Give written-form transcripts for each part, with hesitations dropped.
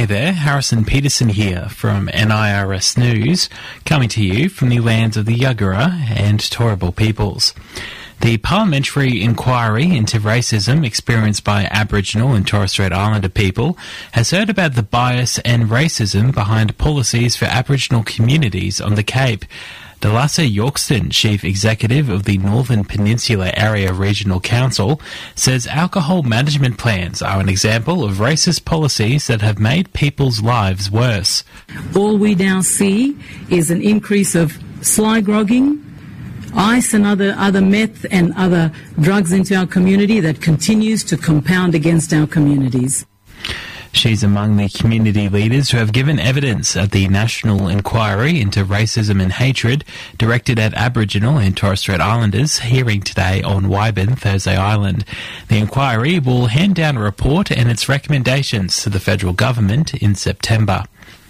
there, Harrison Peterson here from NIRS News, coming to you from the lands of the Yuggera and Turrbal peoples. The parliamentary inquiry into racism experienced by Aboriginal and Torres Strait Islander people has heard about the bias and racism behind policies for Aboriginal communities on the Cape. Dalasa Yorkston, Chief Executive of the Northern Peninsula Area Regional Council, says alcohol management plans are an example of racist policies that have made people's lives worse. All we now see is an increase of sly grogging, ice and other meth and other drugs into our community that continues to compound against our communities. She's among the community leaders who have given evidence at the National Inquiry into Racism and Hatred directed at Aboriginal and Torres Strait Islanders hearing today on Wyburn, Thursday Island. The inquiry will hand down a report and its recommendations to the federal government in September.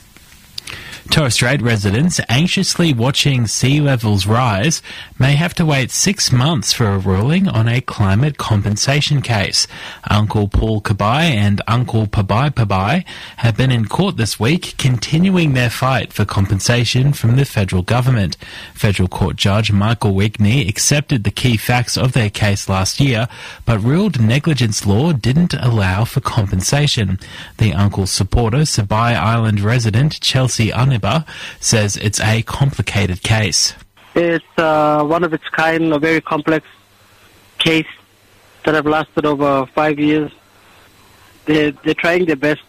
Torres Strait residents anxiously watching sea levels rise may have to wait 6 months for a ruling on a climate compensation case. Uncle Paul Kabai and Uncle Pabai Pabai have been in court this week, continuing their fight for compensation from the federal government. Federal Court Judge Michael Wigney accepted the key facts of their case last year, but ruled negligence law didn't allow for compensation. The uncle's supporter, Sabai Island resident Chelsea Uniba, says it's a complicated case. It's one of its kind, a very complex case that have lasted over 5 years. They're trying their best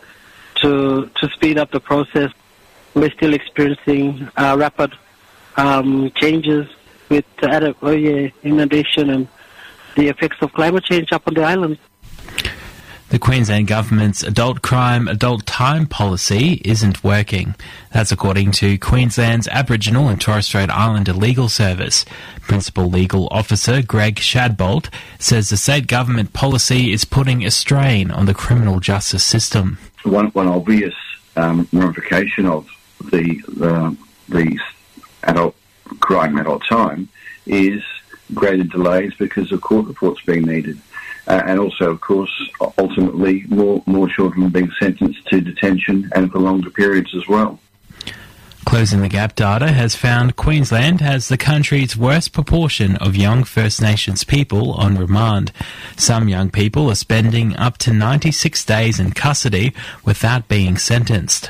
to speed up the process. We're still experiencing rapid changes with inundation and the effects of climate change up on the island. The Queensland Government's adult crime, adult time policy isn't working. That's according to Queensland's Aboriginal and Torres Strait Islander Legal Service. Principal Legal Officer Greg Shadbolt says the state government policy is putting a strain on the criminal justice system. One obvious ramification of the adult crime, adult time, is greater delays because of court reports being needed. And also, of course, ultimately, more children being sentenced to detention and for longer periods as well. Closing the Gap data has found Queensland has the country's worst proportion of young First Nations people on remand. Some young people are spending up to 96 days in custody without being sentenced.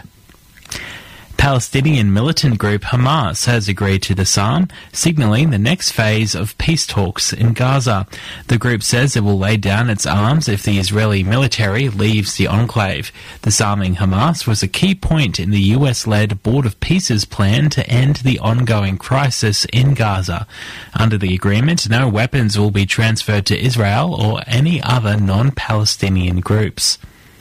Palestinian militant group Hamas has agreed to disarm, signalling the next phase of peace talks in Gaza. The group says it will lay down its arms if the Israeli military leaves the enclave. Disarming Hamas was a key point in the US-led Board of Peace's plan to end the ongoing crisis in Gaza. Under the agreement, no weapons will be transferred to Israel or any other non-Palestinian groups.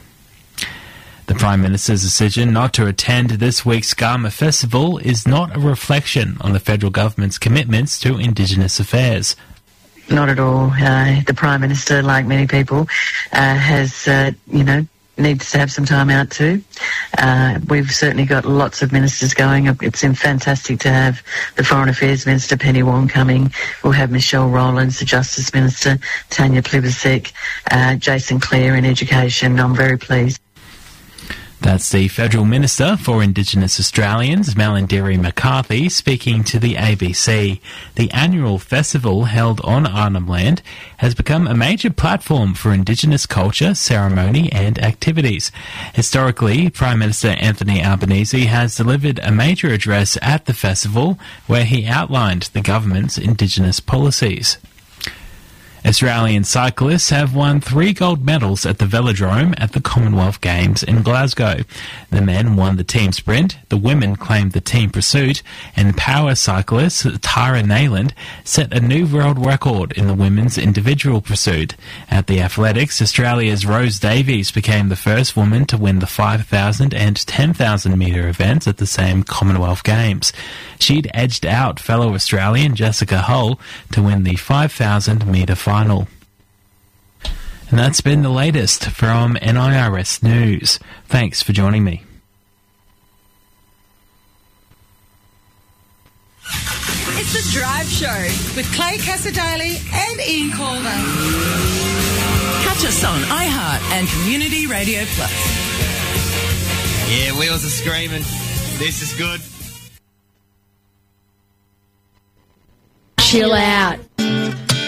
The Prime Minister's decision not to attend this week's Garma Festival is not a reflection on the federal government's commitments to Indigenous affairs. Not at all. The Prime Minister, like many people, has, needs to have some time out too. We've certainly got lots of ministers going. It's been fantastic to have the Foreign Affairs Minister, Penny Wong, coming. We'll have Michelle Rowlands, the Justice Minister, Tanya Plibersek, Jason Clare in Education. I'm very pleased. That's the Federal Minister for Indigenous Australians, Malarndirri McCarthy, speaking to the ABC. The annual festival held on Arnhem Land has become a major platform for Indigenous culture, ceremony and activities. Historically, Prime Minister Anthony Albanese has delivered a major address at the festival where he outlined the government's Indigenous policies. Australian cyclists have won 3 gold medals at the Velodrome at the Commonwealth Games in Glasgow. The men won the team sprint, the women claimed the team pursuit, and power cyclist Tara Nayland set a new world record in the women's individual pursuit. At the athletics, Australia's Rose Davies became the first woman to win the 5,000 and 10,000 metre events at the same Commonwealth Games. She'd edged out fellow Australian Jessica Hull to win the 5,000 metre final. And that's been the latest from NIRS News. Thanks for joining me. It's The Drive Show with Clay Cassadaly and Ian Calder. Catch us on iHeart and Community Radio Plus. Yeah, wheels are screaming. This is good. Chill out.